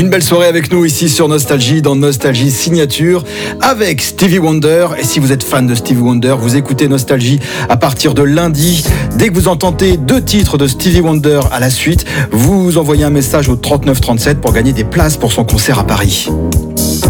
Une belle soirée avec nous ici sur Nostalgie, dans Nostalgie Signature, avec Stevie Wonder. Et si vous êtes fan de Stevie Wonder, vous écoutez Nostalgie à partir de lundi. Dès que vous entendez 2 titres de Stevie Wonder à la suite, vous envoyez un message au 3937 pour gagner des places pour son concert à Paris.